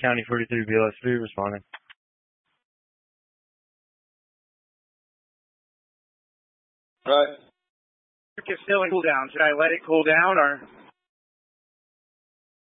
County 43 BLS3 responding. Right. It's still in cool down. Should I let it cool down or?